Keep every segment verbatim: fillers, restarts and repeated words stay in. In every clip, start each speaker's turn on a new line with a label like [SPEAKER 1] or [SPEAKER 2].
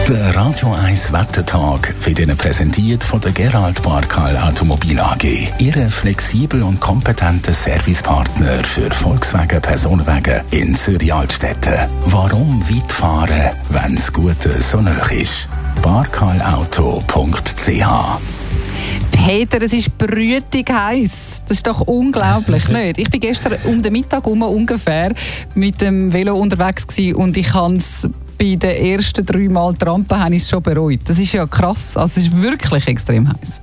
[SPEAKER 1] Der Radio eins Wettertag wird Ihnen präsentiert von der Gerald Barkal Automobil A G. Ihre flexibel und kompetente Servicepartner für Volkswagen Personenwagen in Zürich-Altstetten. Warum weit fahren, wenn das Gute so nah ist? barkalauto punkt c h.
[SPEAKER 2] Peter, es ist brütig heiß. Das ist doch unglaublich, nicht? Ich bin gestern um den Mittag um ungefähr mit dem Velo unterwegs gewesen und ich habe es bei den ersten drei Mal Trampen habe ich es schon bereut. Das ist ja krass. Also es ist wirklich extrem heiß.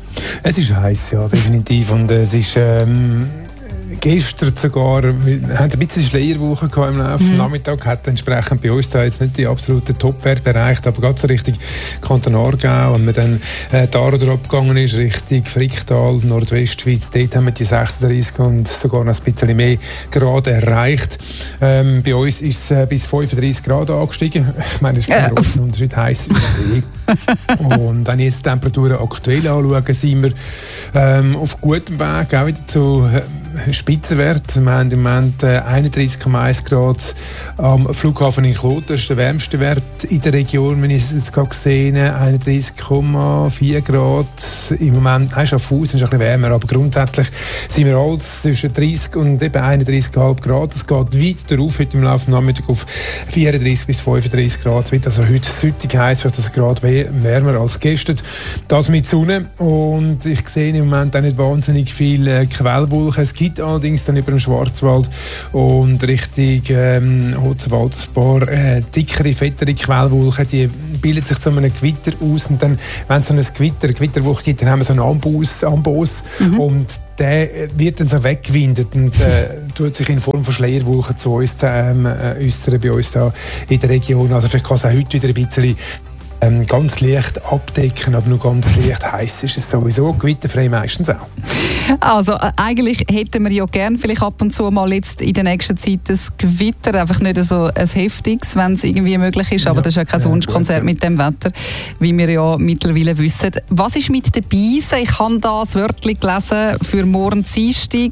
[SPEAKER 3] Es ist heiß, ja, definitiv. Und es ist ähm, gestern sogar, wir hatten ein bisschen Schleierwoche im Laufe des mhm. Nachmittags, hat entsprechend bei uns da jetzt nicht die absoluten Topwerte erreicht, aber gerade so Richtung Kanton Aargau, wenn man dann äh, da oder abgegangen ist, Richtung Fricktal, Nordwestschweiz, dort haben wir die sechsunddreißig und sogar noch ein bisschen mehr Grad erreicht. Ähm, bei uns ist es äh, bis fünfunddreißig Grad angestiegen. Ich meine, es ist kein großer Unterschied, heiß ist es eh. Und wenn ich jetzt die Temperaturen aktuell anschaue, sind wir ähm, auf gutem Weg, auch wieder zu äh, Spitzenwert. Wir haben im Moment äh, einunddreißig Komma eins Grad am Flughafen in Kloten. Das ist der wärmste Wert in der Region, wenn ich es jetzt gerade gesehen habe. einunddreißig Komma vier Grad. Im Moment, nein, Schaffhausen ist ein bisschen wärmer, aber grundsätzlich sind wir alles zwischen dreißig und eben einunddreißig Komma fünf Grad. Es geht weiter auf, heute im Laufe des Nachmittags auf vierunddreißig bis fünfunddreißig Grad. Wird also heute südlich heiß, wird das Grad wärmer als gestern. Das mit Sonne. Und ich sehe im Moment auch nicht wahnsinnig viele Quellwolken. Es gibt allerdings dann über dem Schwarzwald und Richtung ähm, Hotzenwald ein paar äh, dickere, fettere Quellwolken, die bilden sich zu einem Gewitter aus und dann, wenn es so ein Gewitter, eine Gewitterwoche gibt, dann haben wir so einen Amboss, Amboss mhm. und der wird dann so weggewindet und äh, tut sich in Form von Schleierwolken zu uns ähm, äh, äußern bei uns da in der Region. Also vielleicht kann es auch heute wieder ein bisschen Ähm, ganz leicht abdecken, aber nur ganz leicht heiß ist es sowieso, gewitterfrei meistens auch.
[SPEAKER 2] Also äh, eigentlich hätten wir ja gern vielleicht ab und zu mal jetzt in der nächsten Zeit das Gewitter, einfach nicht so ein heftiges, wenn es irgendwie möglich ist, aber ja, das ist ja kein ja, Wunschkonzert gut, ja. mit dem Wetter, wie wir ja mittlerweile wissen. Was ist mit den Beisen? Ich habe da ein Wörtchen gelesen für morgen Dienstag.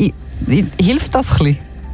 [SPEAKER 2] Hilft das ein bisschen?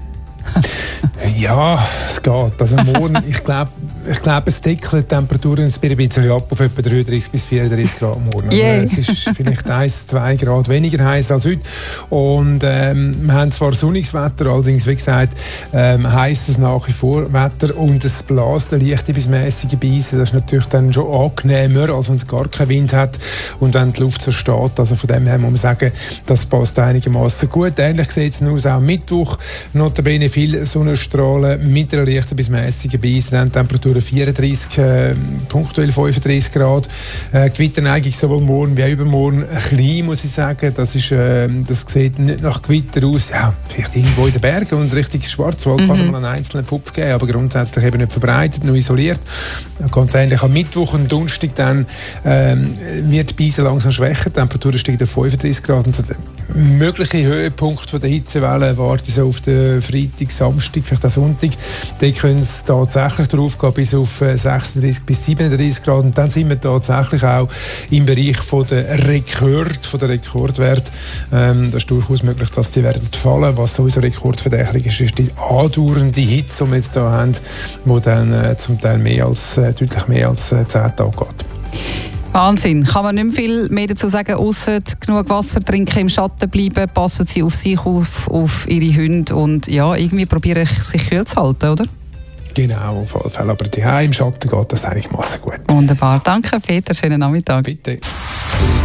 [SPEAKER 3] Ja, es geht. Also morgen, ich glaube, ich glaube, es deckelt die Temperaturen ein bisschen ab auf etwa dreiunddreißig bis vierunddreißig Grad morgen.
[SPEAKER 2] Yeah.
[SPEAKER 3] Es ist vielleicht eins, zwei Grad weniger heiß als heute. Und ähm, wir haben zwar sonniges Wetter, allerdings, wie gesagt, ähm, heisst es nach wie vor Wetter und es bläst eine leichte bis mäßige Brise. Das ist natürlich dann schon angenehmer, als wenn es gar keinen Wind hat und wenn die Luft so steht. Also von dem her muss man sagen, das passt einigermaßen gut. Ähnlich sieht es aus, auch am Mittwoch. Notabene viele Sonnenstrahlen mit einer leichten bis mäßigen Brise. Dann Temperatur vierunddreißig, äh, punktuell fünfunddreißig Grad. Äh, Gewitterneigung sowohl morgen wie auch übermorgen klein, muss ich sagen. Das, ist, äh, das sieht nicht nach Gewitter aus. Ja, vielleicht irgendwo in den Bergen und Richtung Schwarzwald mhm. kann es mal einen einzelnen Pfupf geben, aber grundsätzlich eben nicht verbreitet, nur isoliert. Ganz ähnlich am Mittwoch und Donnerstag dann äh, wird die Beise langsam schwächer. Die Temperatur steigt auf fünfunddreißig Grad. Und so der mögliche Höhepunkt von der Hitzewelle erwarte ich so auf den Freitag, Samstag, vielleicht auch Sonntag. Da können es tatsächlich drauf gehen, bis auf sechsunddreißig bis siebenunddreißig Grad. Und dann sind wir tatsächlich auch im Bereich von der Rekord, von der Rekordwert. Ähm, das ist durchaus möglich, dass die werden fallen. Was sowieso rekordverdächtig ist, ist die andauernde Hitze, die wir jetzt hier haben, die dann äh, zum Teil mehr als, äh, deutlich mehr als äh, zehn Tage geht.
[SPEAKER 2] Wahnsinn. Kann man nicht mehr viel mehr dazu sagen, ausser genug Wasser trinken, im Schatten bleiben, passen Sie auf sich auf, auf Ihre Hunde und ja, irgendwie probiere ich, sich kühl zu halten, oder?
[SPEAKER 3] Genau, auf alle Fälle. Aber daheim im Schatten geht das einigermaßen gut.
[SPEAKER 2] Wunderbar. Danke, Peter. Schönen Nachmittag.
[SPEAKER 3] Bitte.